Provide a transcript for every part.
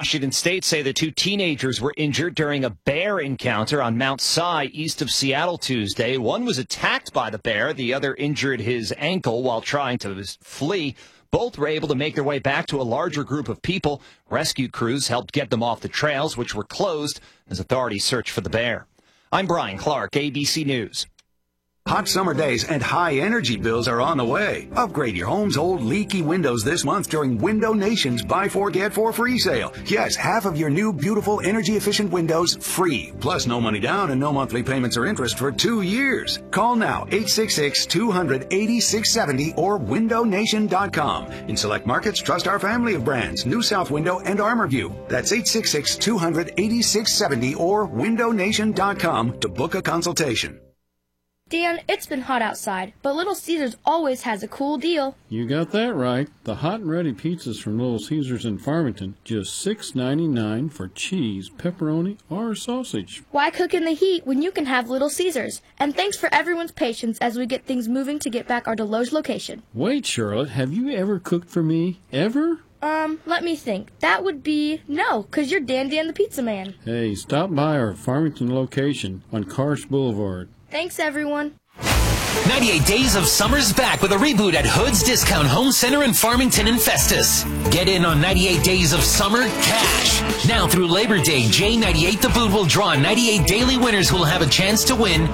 Washington State say the two teenagers were injured during a bear encounter on Mount Si east of Seattle Tuesday. One was attacked by the bear. The other injured his ankle while trying to flee. Both were able to make their way back to a larger group of people. Rescue crews helped get them off the trails, which were closed as authorities searched for the bear. I'm Brian Clark, ABC News. Hot summer days and high energy bills are on the way. Upgrade your home's old leaky windows this month during Window Nation's Buy 4 Get 4 free sale. Yes, half of your new beautiful energy efficient windows free. Plus no money down and no monthly payments or interest for 2 years. Call now 866-200-8670 or windownation.com. In select markets, trust our family of brands, New South Window and ArmorView. That's 866-200-8670 or windownation.com to book a consultation. Dan, it's been hot outside, but Little Caesars always has a cool deal. You got that right. The hot and ready pizzas from Little Caesars in Farmington, just $6.99 for cheese, pepperoni, or sausage. Why cook in the heat when you can have Little Caesars? And thanks for everyone's patience as we get things moving to get back our Deloge location. Wait, Charlotte, have you ever cooked for me? Ever? Let me think. That would be no, 'cause you're Dan the Pizza Man. Hey, stop by our Farmington location on Karsh Boulevard. Thanks, everyone. 98 Days of Summer's back with a reboot at Hood's Discount Home Center in Farmington and Festus. Get in on 98 Days of Summer cash. Now through Labor Day, J98 The Boot will draw 98 daily winners who will have a chance to win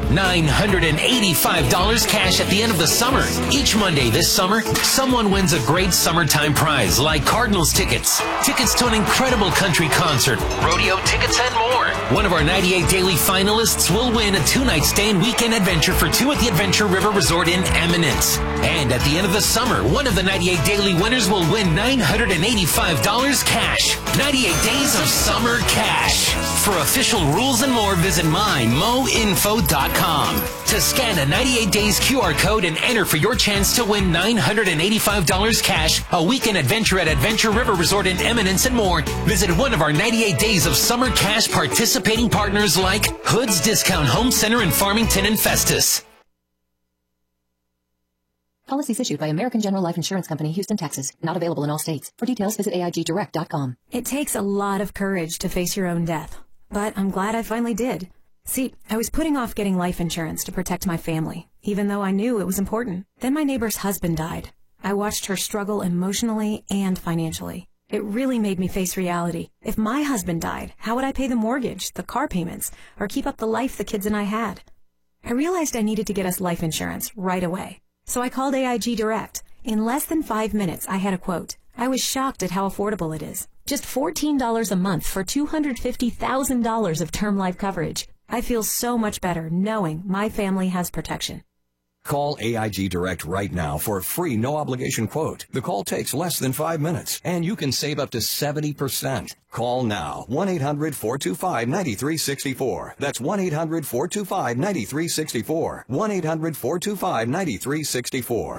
$985 cash at the end of the summer. Each Monday this summer, someone wins a great summertime prize like Cardinals tickets, tickets to an incredible country concert, rodeo tickets, and more. One of our 98 daily finalists will win a 2-night stay and weekend adventure for two at the Adventure River Resort in Eminence. And at the end of the summer, one of the 98 daily winners will win $985 cash. 98 Days of Summer cash. For official rules and more, visit mymoinfo.com. To scan a 98 Days QR code and enter for your chance to win $985 cash, a weekend adventure at Adventure River Resort in Eminence, and more, visit one of our 98 Days of Summer cash participating partners like Hood's Discount Home Center in Farmington and Festus. Policies issued by American General Life Insurance Company, Houston, Texas. Not available in all states. For details, visit AIGdirect.com. It takes a lot of courage to face your own death, but I'm glad I finally did. See, I was putting off getting life insurance to protect my family, even though I knew it was important. Then my neighbor's husband died. I watched her struggle emotionally and financially. It really made me face reality. If my husband died, how would I pay the mortgage, the car payments, or keep up the life the kids and I had? I realized I needed to get us life insurance right away. So I called AIG Direct. In less than 5 minutes, I had a quote. I was shocked at how affordable it is. Just $14 a month for $250,000 of term life coverage. I feel so much better knowing my family has protection. Call AIG Direct right now for a free no-obligation quote. The call takes less than 5 minutes, and you can save up to 70%. Call now. 1-800-425-9364. That's 1-800-425-9364. 1-800-425-9364.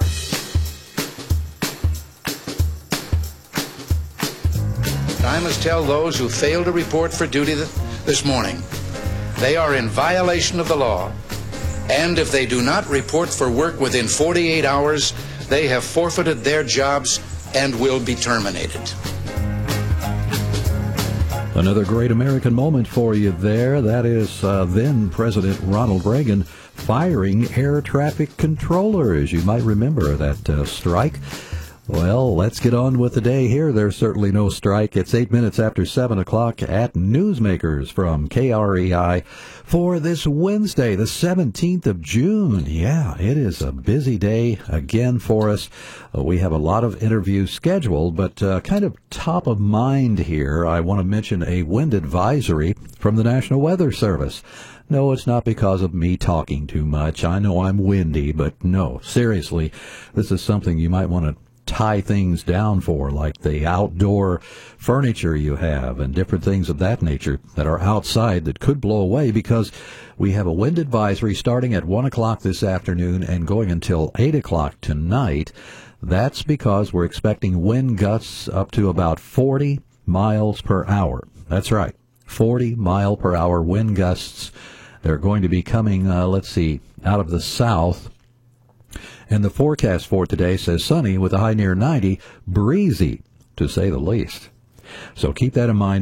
I must tell those who failed to report for duty this morning, they are in violation of the law. And if they do not report for work within 48 hours, they have forfeited their jobs and will be terminated. Another great American moment for you there. That is then President Ronald Reagan firing air traffic controllers. You might remember that strike. Well, let's get on with the day here. There's certainly no strike. It's 8 minutes after 7 o'clock at Newsmakers from KREI for this Wednesday, the 17th of June. Yeah, it is a busy day again for us. We have a lot of interviews scheduled, but kind of top of mind here, I want to mention a wind advisory from the National Weather Service. No, it's not because of me talking too much. I know I'm windy, but no, seriously, this is something you might want to tie things down for, like the outdoor furniture you have and different things of that nature that are outside that could blow away, because we have a wind advisory starting at 1 o'clock this afternoon and going until 8 o'clock tonight. That's because we're expecting wind gusts up to about 40 miles per hour. That's right, 40 mile per hour wind gusts. They're going to be coming, out of the south. And the forecast for today says sunny with a high near 90, breezy, to say the least. So keep that in mind.